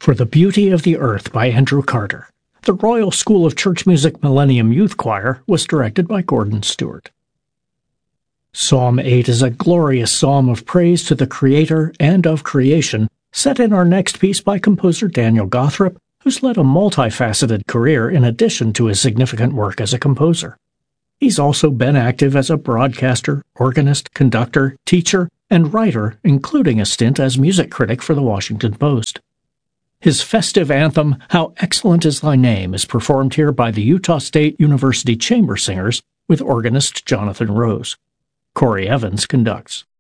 For the Beauty of the Earth by Andrew Carter. The Royal School of Church Music Millennium Youth Choir was directed by Gordon Stewart. Psalm 8 is a glorious psalm of praise to the Creator and of creation, set in our next piece by composer Daniel Gothrop, who's led a multifaceted career in addition to his significant work as a composer. He's also been active as a broadcaster, organist, conductor, teacher, and writer, including a stint as music critic for the Washington Post. His festive anthem, How Excellent Is Thy Name, is performed here by the Utah State University Chamber Singers with organist Jonathan Rose. Corey Evans conducts.